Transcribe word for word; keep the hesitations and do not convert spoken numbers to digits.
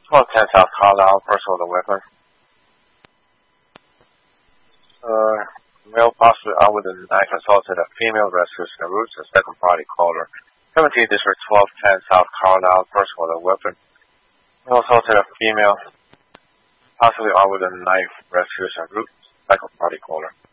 twelve ten South Carlisle, person with a weapon. Uh, male possibly armed with a knife assaulted a female residents in the roots and second party caller. seventeenth District, twelve ten South Carlisle, person with a weapon. Male assaulted a female, possibly armed with a knife, residents in roots, second party caller.